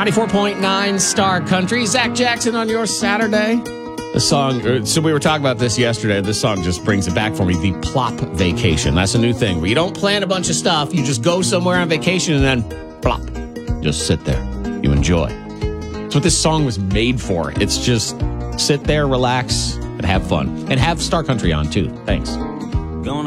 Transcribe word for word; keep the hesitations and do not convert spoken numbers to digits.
ninety-four point nine Star Country. Zach Jackson on your Saturday. The song, so we were talking about this yesterday. This song just brings it back for me. The plop vacation. That's a new thing where you don't plan a bunch of stuff. You just go somewhere on vacation and then plop. Just sit there. You enjoy. That's what this song was made for. It's just sit there, relax, and have fun. And have Star Country on, too. Thanks.